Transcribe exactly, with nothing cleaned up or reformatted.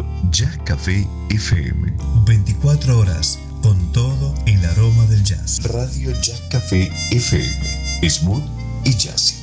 Radio Jazz Café F M. veinticuatro horas con todo el aroma del jazz. Radio Jazz Café F M. Smooth y jazzy.